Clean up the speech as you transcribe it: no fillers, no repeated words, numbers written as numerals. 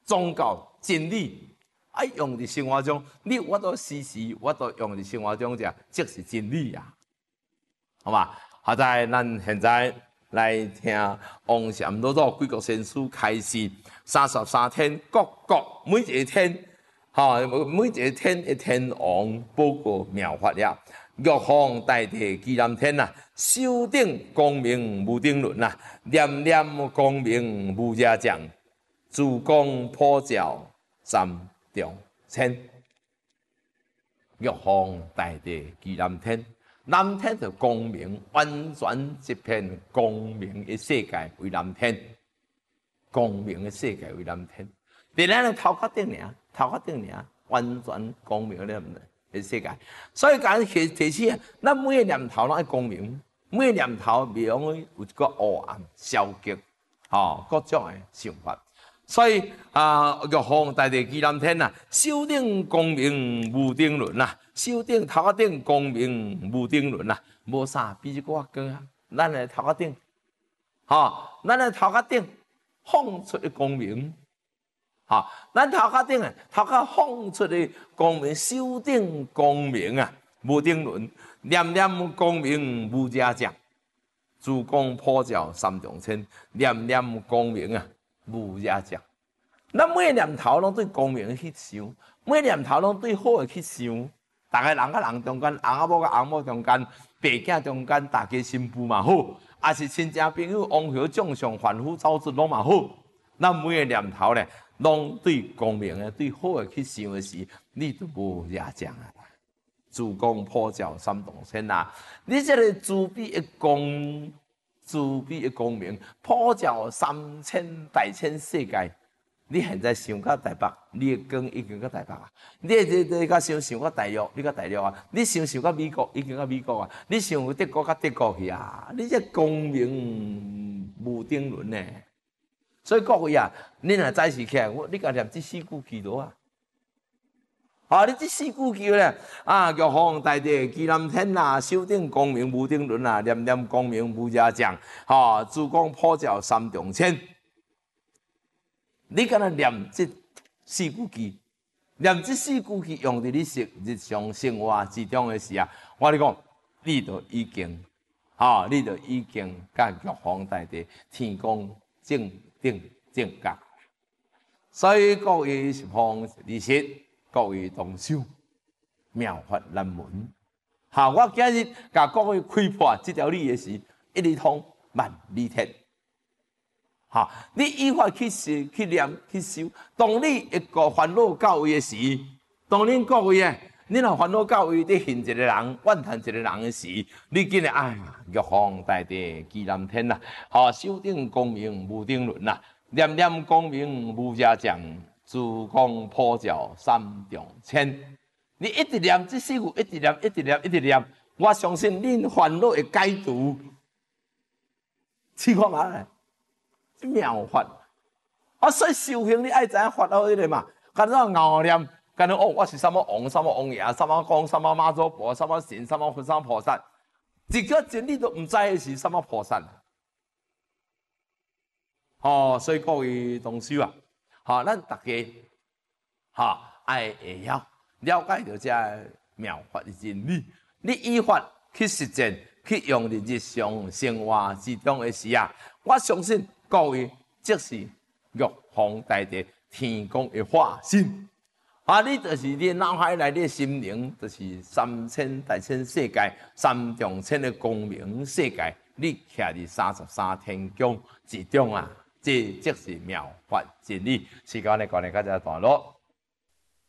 宗教、真理，爱用伫生活中，你我都时时我都用伫生活中者，即是真理啊，好嘛？好在咱现在来听王禅老祖贵国先师开示33天，各国每一天，每一天的天王报告妙法了。玉皇大帝居南天呐，修顶光明无顶轮呐，念念光明无遮障，珠光普照三重天。玉皇大帝居南天，南天就光明，完全一片光明的世界为南天，光明的世界为南天。伫咱的头壳顶尔，头壳顶尔，完全光明的世界。所以讲提醒，咱每个念头拢爱光明，每个念头袂容易有一个黑暗、消极，各种的想法。所以玉皇大帝居南天呐，修顶光明无顶轮呐，修顶头壳顶光明无顶轮呐，无啥比这个更啊。咱的头壳顶，咱的头壳顶放出的光明，咱头壳顶头壳放出的光明，修顶光明啊，无顶轮，念念光明无遮障，珠光普照三重天，念念光明啊。无遮障，咱每个念头拢对光明去想，每个念头拢对好的去想。大家人甲人中间，翁仔某甲翁某中间，爸囝中间，大家新妇嘛好，也是亲戚朋友、往后众上凡夫走出拢嘛好。咱每个念头咧，拢对光明的、对好的去想的时，你就无遮障啊！珠光普照三重天啊！你这个慈悲的光。慈悲的光明普照3000大千世界，你现在想到台北，你的光已经到台北啊！你甲想到大陆，你到大陆啊！你想到美国，已经到美国啊！你想德国到德国去啊！你这光明无顶轮呢！所以各位啊，你若早时起来，你甲念这4句祈祷啊！你这4句叫咧玉皇大帝居南天呐，修顶光明无顶轮啊，念念光明无遮障，珠光普照三重天。你敢若念这4句句，念这4句句用伫你日常生活之中的时啊，我跟你讲，你就已经，你就已经甲玉皇大帝天公正顶正觉。所以各位十方利息。各位同修，妙法难闻。我今日甲各位开破这条理的时，一里通万里铁。你依法去念去修。当你一个烦恼到位的时，当恁各位你若烦恼到位，你恨一个人，怨叹一个人的时，你紧来哎呀，玉皇大帝居南天呐，修顶光明无顶轮呐，念念光明无遮障。珠光普照三重天，你一直念这4句，一直念，一直念，一直念。我相信恁烦恼会解除。试看嘛，这妙法。所以修行你爱知影法好迄个嘛，干怎熬念，干怎我是什么王，什么王爷，什么公，什么妈祖婆，什么神，什么佛，什么菩萨，一个真理都唔知的是什么菩萨。所以各位同修啊。咱大家爱会晓了解到这妙法的真理，你依法去实践，去用伫日常生活之中的时啊，我相信各位即是玉皇大帝天公的化身你就是你脑海内的心灵，就是3000大千世界、三重天的光明世界，你徛伫33天宫之中啊！这即是妙法真理，时间咧，讲咧到这段落。